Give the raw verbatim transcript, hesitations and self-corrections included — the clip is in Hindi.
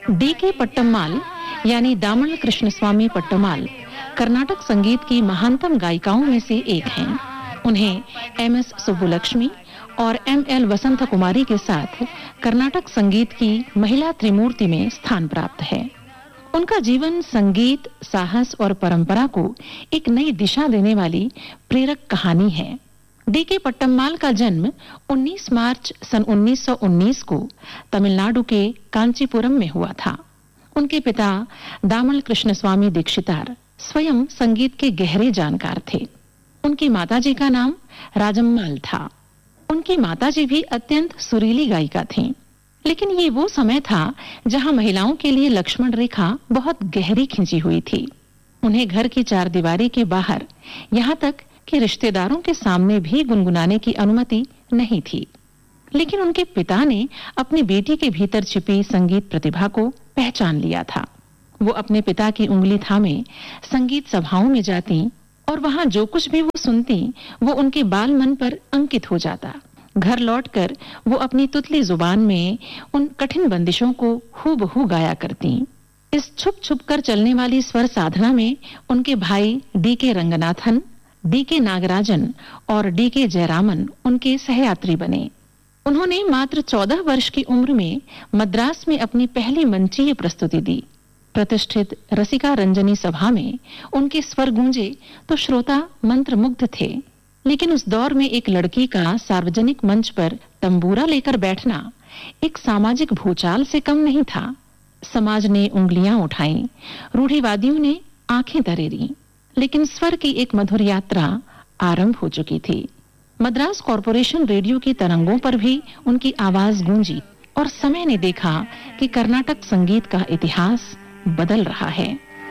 डी के पट्टम्माल यानी दामल कृष्णस्वामी पट्टम्माल कर्नाटक संगीत की महानतम गायिकाओं में से एक हैं। उन्हें एम एस सुब्बुलक्ष्मी और एम एल वसंत कुमारी के साथ कर्नाटक संगीत की महिला त्रिमूर्ति में स्थान प्राप्त है। उनका जीवन संगीत, साहस और परंपरा को एक नई दिशा देने वाली प्रेरक कहानी है। डी के पट्टम्माल का जन्म उन्नीस मार्च सन उन्नीस सौ उन्नीस को तमिलनाडु के कांचीपुरम में हुआ था। उनके पिता दामल कृष्णस्वामी दीक्षितार स्वयं संगीत के गहरे जानकार थे। उनकी माताजी का नाम राजम्माल था। उनकी माताजी भी अत्यंत सुरीली गायिका थीं। लेकिन ये वो समय था जहां महिलाओं के लिए लक्ष्मण रेखा बहुत गहरी खिंची हुई थी। उन्हें घर की चार दीवारी के बाहर, यहाँ तक कि रिश्तेदारों के सामने भी गुनगुनाने की अनुमति नहीं थी। लेकिन उनके पिता ने अपनी बेटी के भीतर छिपी संगीत प्रतिभा को पहचान लिया था। वो अपने पिता की उंगली थामे संगीत सभाओं में जाती और वहां जो कुछ भी वो सुनती वो उनके बाल मन पर अंकित हो जाता। घर लौटकर वो अपनी तुतली जुबान में उन कठिन बंदिशों को हूबहू गाया करती। इस छुप छुप कर चलने वाली स्वर साधना में उनके भाई डी के रंगनाथन, डी के नागराजन और डी के जयरामन उनके सहयात्री बने। उन्होंने मात्र चौदह वर्ष की उम्र में मद्रास में अपनी पहली मंचीय प्रस्तुति दी। प्रतिष्ठित रसिका रंजनी सभा में उनके स्वर गूंजे तो श्रोता मंत्रमुग्ध थे। लेकिन उस दौर में एक लड़की का सार्वजनिक मंच पर तंबूरा लेकर बैठना एक सामाजिक भूचाल से कम नहीं था। समाज ने उंगलियां उठाई, रूढ़िवादियों ने आंखें तरेरी, लेकिन स्वर की एक मधुर यात्रा आरंभ हो चुकी थी। मद्रास कॉरपोरेशन रेडियो की तरंगों पर भी उनकी आवाज गूंजी और समय ने देखा कि कर्नाटक संगीत का इतिहास बदल रहा है।